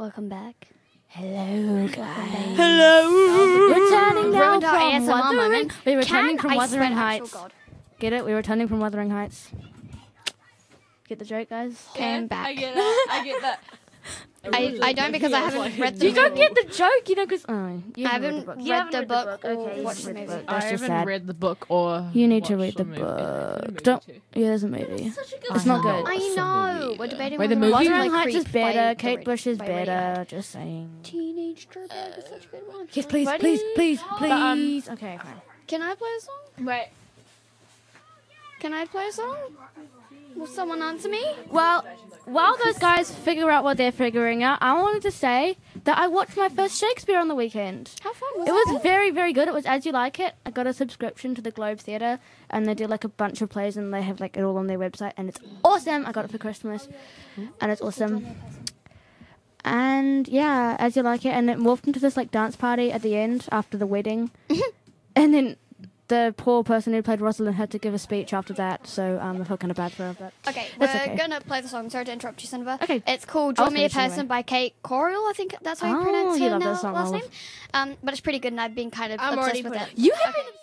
Welcome back. Hello, guys. Hello. Returning now Ruined our from ASMR Wuthering. moment. We're returning Can from I Wuthering swear, Heights. actual God. Get it? We're returning from Wuthering Heights. Get the joke, guys? Came back. I get that. I get that. I don't because I haven't read the You don't get the joke, you know, because you I haven't read the book or Okay, watched the read movie. That's I just haven't sad. read the book or. You need to read watched the movie. book. Don't. Yeah, there's a movie. It's not good. I know. We're debating Wait, the whether movie? or not to Wuthering like Heights is Creep by better. the Kate Red- Bush is by better. Radiohead. Just saying. Teenage Dirtbag is such a good one. Yes, please, Ready? please. Okay, fine. Can I play a song? Wait. Can I play a song? Will someone answer me? Well, while those guys figure out what they're figuring out, I wanted to say that I watched my first Shakespeare on the weekend. How fun was It that? was very, very good. It was As You Like It. I got a subscription to the Globe Theatre, and they do like a bunch of plays, and they have like it all on their website, and it's awesome. I got it for Christmas, and it's awesome. And yeah, As You Like It, and it morphed into this like dance party at the end after the wedding, and then the poor person who played Rosalind had to give a speech after that, so I felt kind of bad for her. But Okay, That's we're okay. gonna play the song. Sorry to interrupt you, Cineva. Okay. It's called I'll "Draw Me a finish anyway. Person" by Kate Coriel. I think that's how you Oh, pronounce you her love now, that song, last Olive. name. But it's pretty good, and I've been kind of I'm obsessed already with put it. it. you have Okay. been